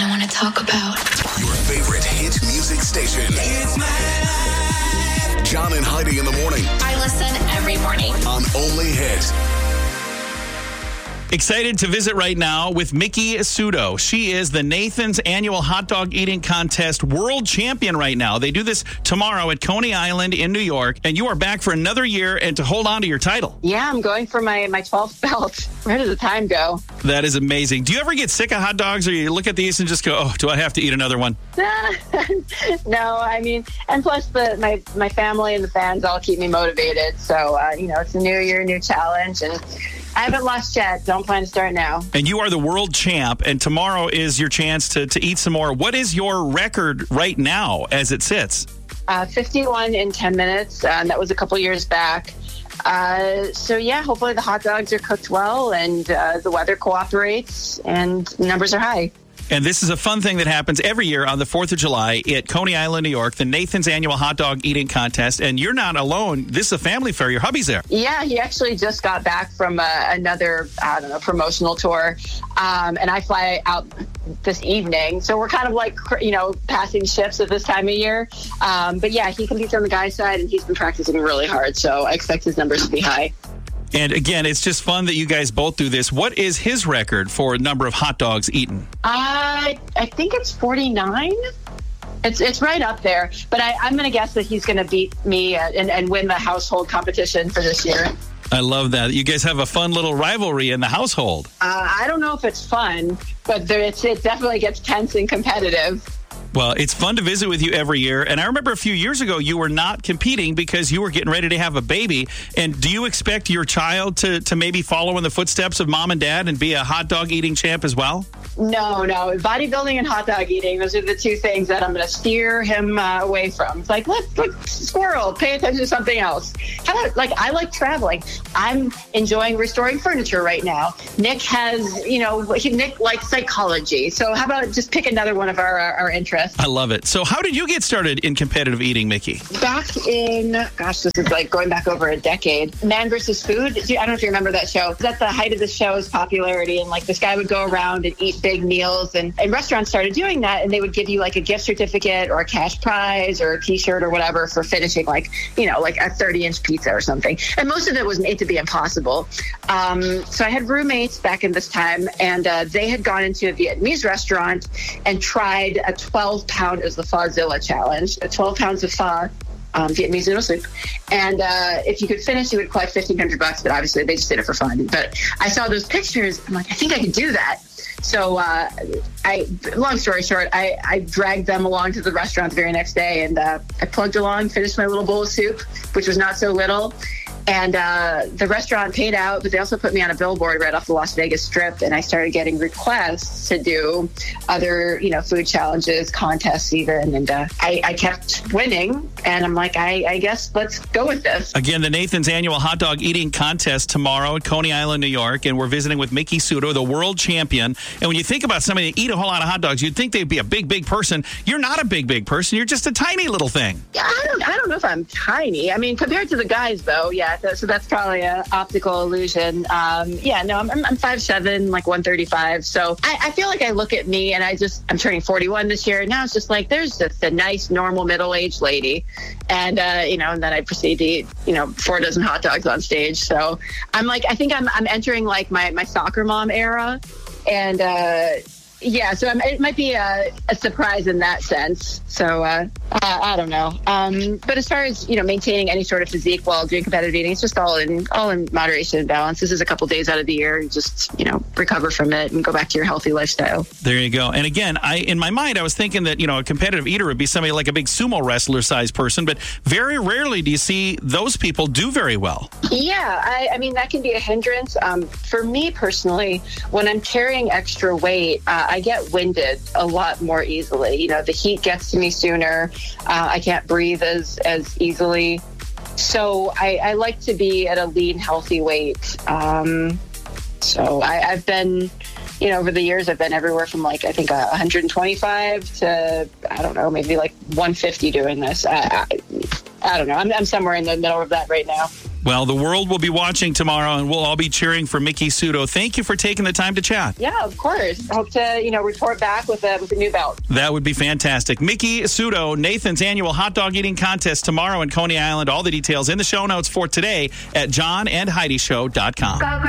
I want to talk about. Your favorite hit music station. It's my life. John and Heidi in the morning. I listen every morning. On Only Hit. Excited to visit right now with Miki Sudo. She is the Nathan's annual hot dog eating contest world champion right now. They do this tomorrow at Coney Island in New York, and you are back for another year and to hold on to your title. Yeah, I'm going for my 12th belt. Where does the time go? That is amazing. Do you ever get sick of hot dogs, or you look at these and just go, oh, do I have to eat another one? No, I mean, and plus my family and the fans all keep me motivated. So, it's a new year, new challenge, and I haven't lost yet. Don't plan to start now. And you are the world champ, and tomorrow is your chance to eat some more. What is your record right now as it sits? 51 in 10 minutes, and that was a couple years back. Hopefully the hot dogs are cooked well, and the weather cooperates, and the numbers are high. And this is a fun thing that happens every year on the 4th of July at Coney Island, New York, the Nathan's annual hot dog eating contest. And you're not alone. This is a family fair. Your hubby's there. Yeah, he actually just got back from another, promotional tour. And I fly out this evening. So we're kind of like, passing shifts at this time of year. But yeah, he competes on the guy's side, and he's been practicing really hard. So I expect his numbers to be high. And again, it's just fun that you guys both do this. What is his record for number of hot dogs eaten? I think it's 49. It's right up there. But I'm going to guess that he's going to beat me and win the household competition for this year. I love that. You guys have a fun little rivalry in the household. I don't know if it's fun, but it definitely gets tense and competitive. Well, it's fun to visit with you every year. And I remember a few years ago, you were not competing because you were getting ready to have a baby. And do you expect your child to maybe follow in the footsteps of mom and dad and be a hot dog eating champ as well? No. Bodybuilding and hot dog eating, those are the two things that I'm going to steer him away from. It's like, look, squirrel, pay attention to something else. How about, I like traveling. I'm enjoying restoring furniture right now. Nick has, Nick likes psychology. So how about just pick another one of our interests? I love it. So how did you get started in competitive eating, Miki? Back in, this is going back over a decade. Man vs. Food. I don't know if you remember that show. It was at the height of the show's popularity, and this guy would go around and eat big meals, and restaurants started doing that, and they would give you a gift certificate or a cash prize or a t-shirt or whatever for finishing a 30-inch pizza or something. And most of it was made to be impossible. So I had roommates back in this time, and they had gone into a Vietnamese restaurant and tried a 12-pound, is the Phozilla challenge, 12 pounds of pho, Vietnamese noodle soup. And if you could finish, you would collect $1,500, but obviously they just did it for fun. But I saw those pictures. I'm like, I think I could do that. So long story short, I dragged them along to the restaurant the very next day, and I plugged along, finished my little bowl of soup, which was not so little. And the restaurant paid out, but they also put me on a billboard right off the Las Vegas Strip, and I started getting requests to do other, food challenges, contests even, and I kept winning, and I'm like, I guess let's go with this. Again, the Nathan's annual hot dog eating contest tomorrow at Coney Island, New York, and we're visiting with Miki Sudo, the world champion. And when you think about somebody that eat a whole lot of hot dogs, you'd think they'd be a big person. You're not a big person. You're just a tiny little thing. Yeah, I don't know if I'm tiny. I mean, compared to the guys, though, yeah. So that's probably an optical illusion. I'm 5'7", 135. So I feel like I look at me, and I'm turning 41 this year. And now it's just there's just a nice, normal, middle-aged lady. And, and then I proceed to eat, 4 dozen hot dogs on stage. So I think I'm entering my soccer mom era. And, so it might be a surprise in that sense. So I don't know. But as far as, maintaining any sort of physique while doing competitive eating, it's just all in moderation and balance. This is a couple days out of the year. You just, recover from it and go back to your healthy lifestyle. There you go. And again, in my mind, I was thinking that, a competitive eater would be somebody like a big sumo wrestler size person, but very rarely do you see those people do very well. Yeah, I mean, that can be a hindrance. For me personally, when I'm carrying extra weight, I get winded a lot more easily. The heat gets to me sooner. I can't breathe as easily. So I like to be at a lean, healthy weight. So I've been, over the years, I've been everywhere from I think 125 to, I don't know, maybe 150 doing this. I don't know. I'm somewhere in the middle of that right now. Well, the world will be watching tomorrow, and we'll all be cheering for Miki Sudo. Thank you for taking the time to chat. Yeah, of course. Hope to, report back with a new belt. That would be fantastic. Miki Sudo, Nathan's annual hot dog eating contest tomorrow in Coney Island. All the details in the show notes for today at johnandheidishow.com.